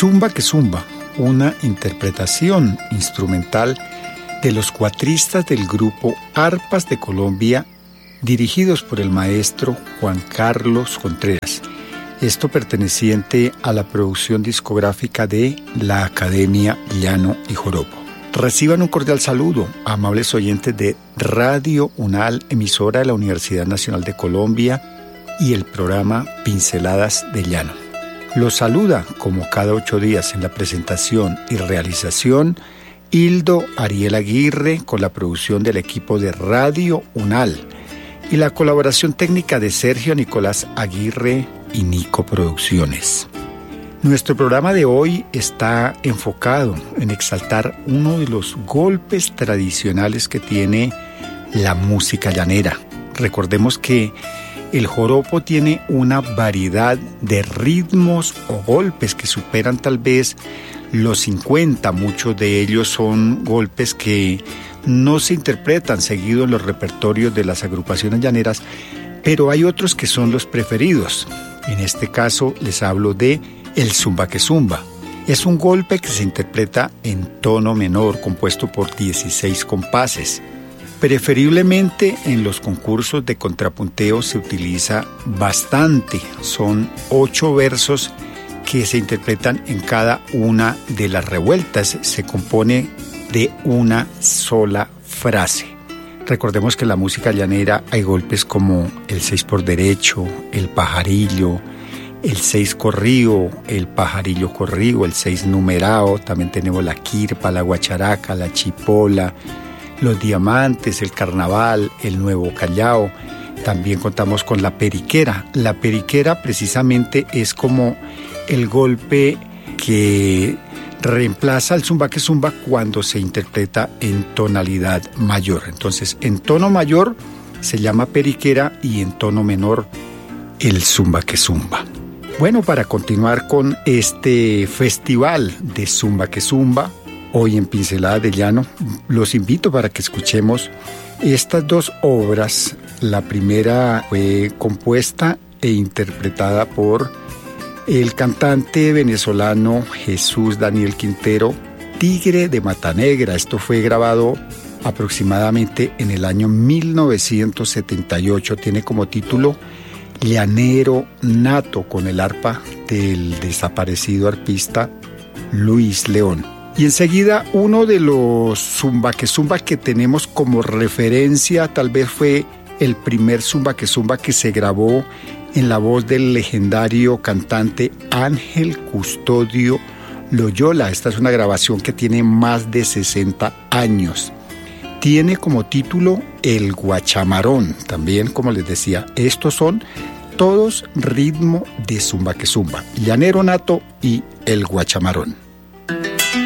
Zumba que Zumba, una interpretación instrumental de los cuatristas del grupo Arpas de Colombia, dirigidos por el maestro Juan Carlos Contreras. Esto perteneciente a la producción discográfica de la Academia Llano y Joropo. Reciban un cordial saludo, amables oyentes de Radio UNAL, emisora de la Universidad Nacional de Colombia, y el programa Pinceladas de Llano. Los saluda, como cada 8 días en la presentación y realización, Hildo Ariel Aguirre, con la producción del equipo de Radio UNAL y la colaboración técnica de Sergio Nicolás Aguirre y Nico Producciones. Nuestro programa de hoy está enfocado en exaltar uno de los golpes tradicionales que tiene la música llanera. Recordemos que el joropo tiene una variedad de ritmos o golpes que superan tal vez los 50. Muchos de ellos son golpes que no se interpretan seguido en los repertorios de las agrupaciones llaneras, pero hay otros que son los preferidos. En este caso les hablo de el zumba que zumba. Es un golpe que se interpreta en tono menor, compuesto por 16 compases. Preferiblemente en los concursos de contrapunteo se utiliza bastante. Son 8 versos que se interpretan en cada una de las revueltas. Se compone de una sola frase. Recordemos que en la música llanera hay golpes como el 6 por derecho, el pajarillo, el 6 corrido, el pajarillo corrido, el 6 numerado. También tenemos la quirpa, la guacharaca, la chipola, los diamantes, el carnaval, el nuevo callao. También contamos con la periquera. La periquera precisamente es como el golpe que reemplaza al zumba que zumba cuando se interpreta en tonalidad mayor. Entonces, en tono mayor se llama periquera y en tono menor el zumba que zumba. Bueno, para continuar con este festival de zumba que zumba, hoy en Pinceladas de Llano, los invito para que escuchemos estas 2 obras. La primera fue compuesta e interpretada por el cantante venezolano Jesús Daniel Quintero, Tigre de Mata Negra. Esto fue grabado aproximadamente en el año 1978. Tiene como título Llanero Nato, con el arpa del desaparecido arpista Luis León. Y enseguida uno de los zumba que tenemos como referencia, tal vez fue el primer zumba que se grabó en la voz del legendario cantante Ángel Custodio Loyola. Esta es una grabación que tiene más de 60 años. Tiene como título El Guachamarón. También, como les decía, estos son todos ritmo de zumba que zumba, Llanero Nato y El Guachamarón.